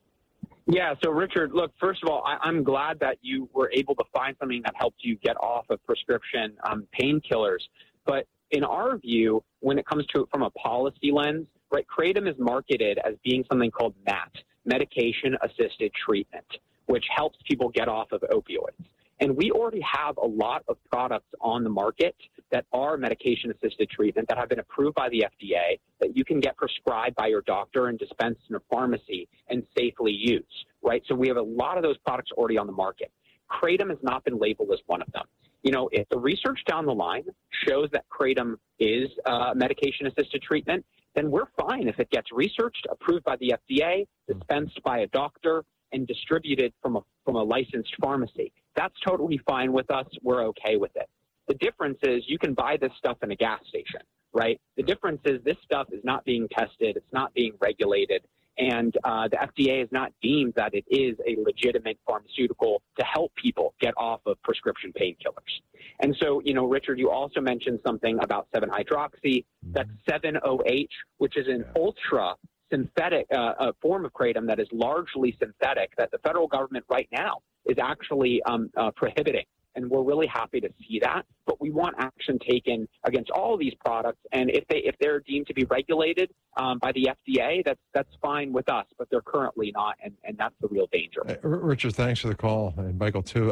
Yeah, so Richard, look, first of all, I'm glad that you were able to find something that helped you get off of prescription painkillers. But in our view, when it comes to it from a policy lens, right, Kratom is marketed as being something called MAT, medication-assisted treatment, which helps people get off of opioids. And we already have a lot of products on the market that are medication-assisted treatment that have been approved by the FDA that you can get prescribed by your doctor and dispensed in a pharmacy and safely use, right? So we have a lot of those products already on the market. Kratom has not been labeled as one of them. If the research down the line shows that Kratom is medication-assisted treatment, then we're fine if it gets researched, approved by the FDA, dispensed by a doctor, and distributed from a licensed pharmacy. That's totally fine with us. We're okay with it. The difference is you can buy this stuff in a gas station, right? The difference is this stuff is not being tested. It's not being regulated. And the FDA has not deemed that it is a legitimate pharmaceutical to help people get off of prescription painkillers. And so, Richard, you also mentioned something about 7-hydroxy. That's 7-OH, which is an ultra synthetic form of Kratom that is largely synthetic that the federal government right now is actually prohibiting. And we're really happy to see that. But we want action taken against all of these products. And if they're deemed to be regulated by the FDA, that's fine with us. But they're currently not, and that's the real danger.
Richard, thanks for the call, and Michael too.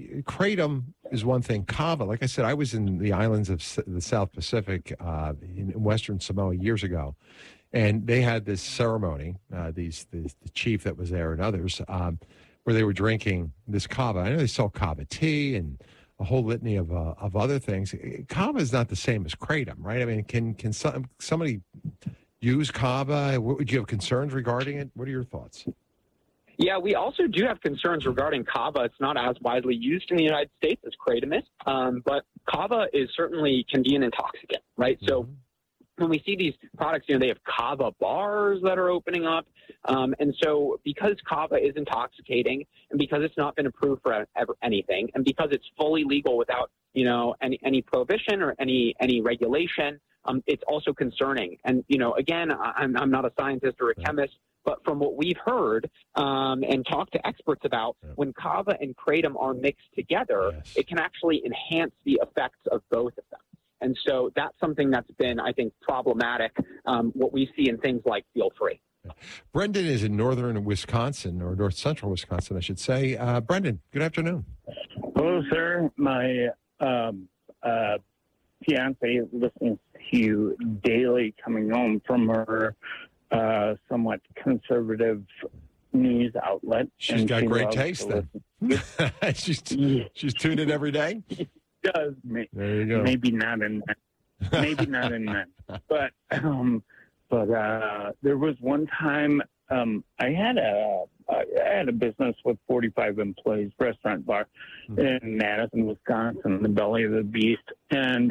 Kratom is one thing. Kava, like I said, I was in the islands of the South Pacific in Western Samoa years ago. And they had this ceremony, the chief that was there and others, where they were drinking this kava. I know they sell kava tea and a whole litany of other things. Kava is not the same as Kratom, right? I mean, can somebody use kava? Would you have concerns regarding it? What are your thoughts?
Yeah, we also do have concerns regarding kava. It's not as widely used in the United States as Kratom is, but kava can be an intoxicant, right? Mm-hmm. So when we see these products, they have kava bars that are opening up. And so because kava is intoxicating and because it's not been approved for anything and because it's fully legal without, any prohibition or any regulation, it's also concerning. And, again, I'm not a scientist or a chemist, but from what we've heard and talked to experts about, when kava and Kratom are mixed together, it can actually enhance the effects of both of them. And so that's something that's been, I think, problematic, what we see in things like Feel Free.
Brendan is in northern Wisconsin, or north central Wisconsin, I should say. Brendan, good afternoon.
Hello, sir. My fiance listens to you daily coming home from her somewhat conservative news outlet.
She's got great taste, then. She's tuned in every day?
Does there you go. Maybe not in men, but there was one time I had a business with 45 employees, restaurant bar in Madison, Wisconsin, the belly of the beast, and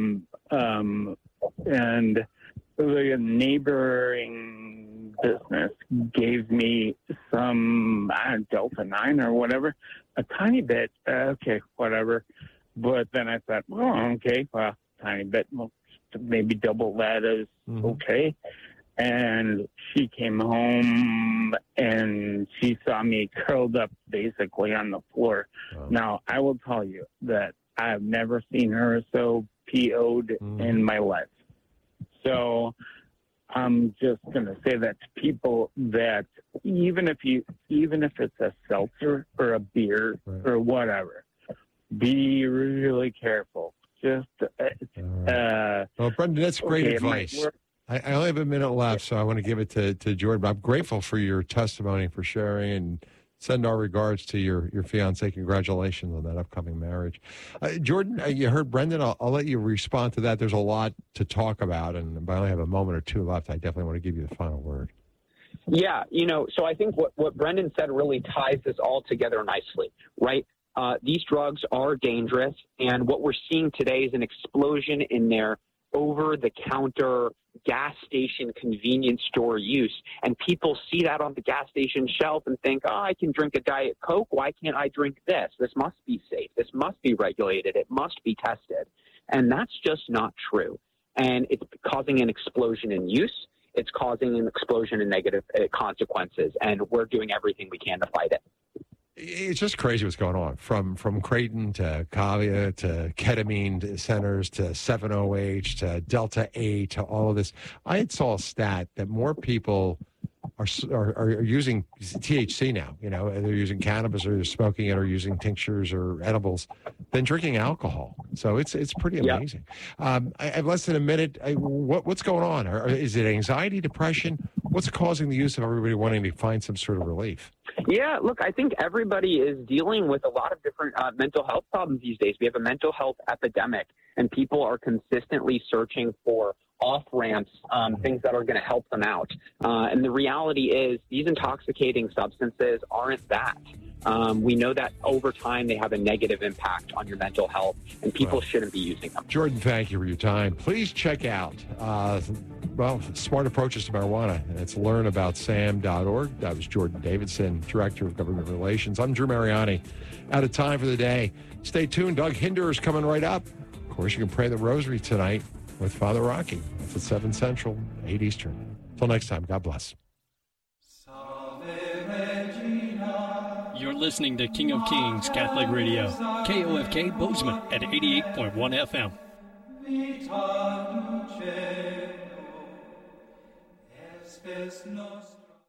the neighboring business gave me some Delta 9 or whatever, a tiny bit. Okay, whatever. But then I thought, okay, well, tiny bit, maybe double that is okay. And she came home and she saw me curled up basically on the floor. Wow. Now, I will tell you that I've never seen her so PO'd in my life. So I'm just going to say that to people that even if it's a seltzer or a beer or whatever, be really careful. Just
well, Brendan, that's great advice. I only have a minute left, so I want to give it to Jordan. I'm grateful for your testimony, for sharing, and send our regards to your fiance. Congratulations on that upcoming marriage. Jordan, you heard Brendan. I'll let you respond to that. There's a lot to talk about, and I only have a moment or two left. I definitely want to give you the final word.
Yeah, so I think what Brendan said really ties this all together nicely, right? These drugs are dangerous, and what we're seeing today is an explosion in their over-the-counter gas station convenience store use. And people see that on the gas station shelf and think, oh, I can drink a Diet Coke. Why can't I drink this? This must be safe. This must be regulated. It must be tested. And that's just not true. And it's causing an explosion in use. It's causing an explosion in negative consequences. And we're doing everything we can to fight it.
It's just crazy what's going on, from Creighton to Kavia to ketamine centers to 7-OH to Delta 8 to all of this. I saw a stat that more people are using THC now. You know, they're using cannabis or they're smoking it or using tinctures or edibles than drinking alcohol. So it's pretty amazing. I have less than a minute. What's going on? Is it anxiety, depression? What's causing the use of everybody wanting to find some sort of relief?
Yeah, look, I think everybody is dealing with a lot of different mental health problems these days. We have a mental health epidemic, and people are consistently searching for off-ramps, things that are going to help them out. And the reality is these intoxicating substances aren't that. We know that over time they have a negative impact on your mental health, and people shouldn't be using them.
Jordan, thank you for your time. Please check out, Smart Approaches to Marijuana. It's learnaboutsam.org. That was Jordan Davidson, Director of Government Relations. I'm Drew Mariani. Out of time for the day. Stay tuned. Doug Hinder is coming right up. Of course, you can pray the rosary tonight with Father Rocky. That's at 7 Central, 8 Eastern. Until next time, God bless.
You're listening to King of Kings Catholic Radio, KOFK Bozeman at 88.1 FM.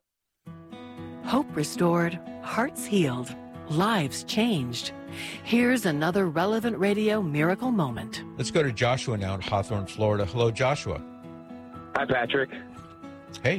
Hope restored, hearts healed, lives changed. Here's another Relevant Radio miracle moment.
Let's go to Joshua now in Hawthorne, Florida. Hello, Joshua.
Hi, Patrick.
Hey.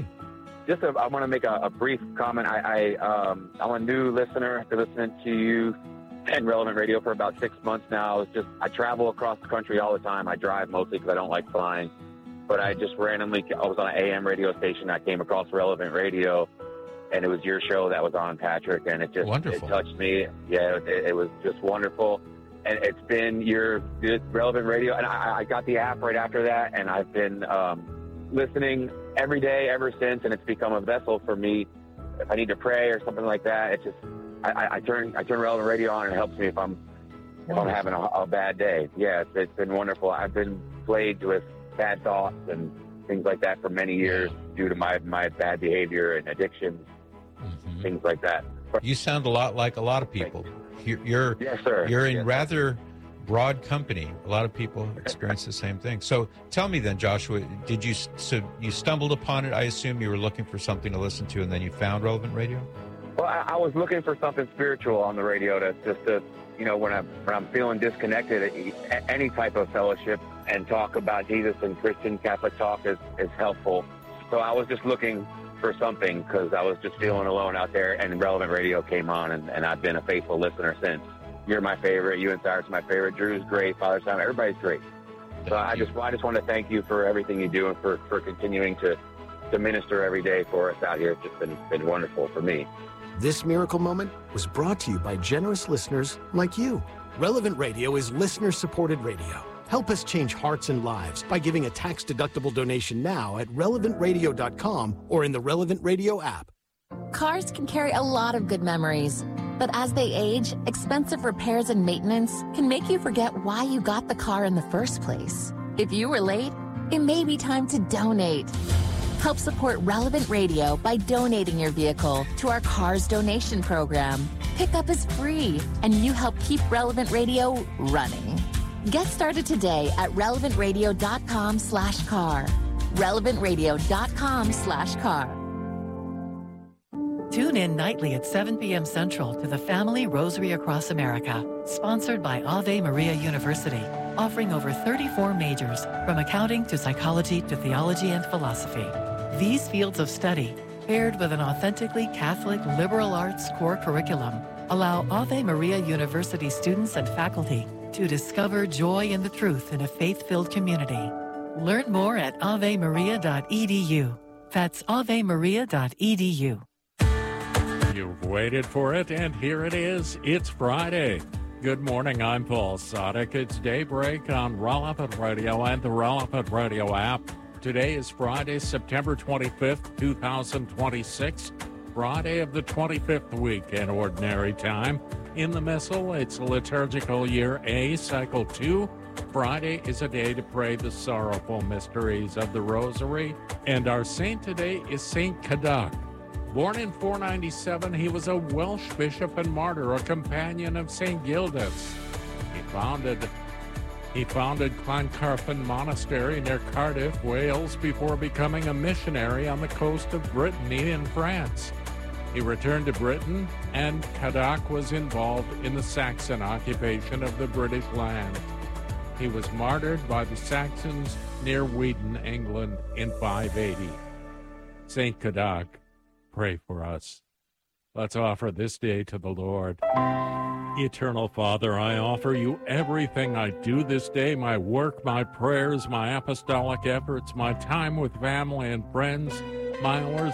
I want to make a brief comment. I'm a new listener. I've been listening to you and Relevant Radio for about 6 months now. I travel across the country all the time. I drive mostly because I don't like flying. But I just randomly, I was on an AM radio station. I came across Relevant Radio, and it was your show that was on, Patrick, and it touched me. Yeah, it was just wonderful. And it's been your Relevant Radio, and I got the app right after that, and I've been listening every day ever since, and it's become a vessel for me. If I need to pray or something like that, it's just I turn Relevant Radio on, and it helps me if I'm having a bad day. Yeah, it's been wonderful. I've been plagued with bad thoughts and things like that for many years due to my bad behavior and addictions, things like that.
You sound a lot like a lot of people. You're
yes, sir.
You're in rather broad company. A lot of people experience the same thing. So tell me then, Joshua, you stumbled upon it? I assume you were looking for something to listen to, and then you found Relevant Radio?
Well, I was looking for something spiritual on the radio to when I'm feeling disconnected, any type of fellowship and talk about Jesus and Christian Catholic talk is helpful. So I was just looking for something because I was just feeling alone out there, and Relevant Radio came on, and I've been a faithful listener since. You're my favorite. You and Cyrus are my favorite. Drew's great. Father Simon, everybody's great. So I just want to thank you for everything you do and for continuing to minister every day for us out here. It's just been wonderful for me.
This miracle moment was brought to you by generous listeners like you. Relevant Radio is listener-supported radio. Help us change hearts and lives by giving a tax-deductible donation now at relevantradio.com or in the Relevant Radio app.
Cars can carry a lot of good memories, but as they age, expensive repairs and maintenance can make you forget why you got the car in the first place. If you were late, it may be time to donate. Help support Relevant Radio by donating your vehicle to our Cars donation program. Pickup is free, and you help keep Relevant Radio running. Get started today at relevantradio.com/car. relevantradio.com/car.
Tune in nightly at 7 p.m. Central to the Family Rosary Across America, sponsored by Ave Maria University, offering over 34 majors, from accounting to psychology to theology and philosophy. These fields of study, paired with an authentically Catholic liberal arts core curriculum, allow Ave Maria University students and faculty to discover joy in the truth in a faith-filled community. Learn more at avemaria.edu. That's avemaria.edu.
You've waited for it, and here it is. It's Friday. Good morning, I'm Paul Sadek. It's Daybreak on Relevant Radio and the Relevant Radio app. Today is Friday, September 25th, 2026. Friday of the 25th week in Ordinary Time. In the Missal, it's liturgical year A, cycle 2. Friday is a day to pray the sorrowful mysteries of the Rosary. And our saint today is Saint Cadoc. Born in 497, he was a Welsh bishop and martyr, a companion of St. Gildas. He founded Clancarfon Monastery near Cardiff, Wales, before becoming a missionary on the coast of Brittany in France. He returned to Britain, and Cadoc was involved in the Saxon occupation of the British land. He was martyred by the Saxons near Wheaton, England, in 580. Saint Cadoc, pray for us. Let's offer this day to the Lord. Eternal Father, I offer you everything I do this day, my work, my prayers, my apostolic efforts, my time with family and friends, my hours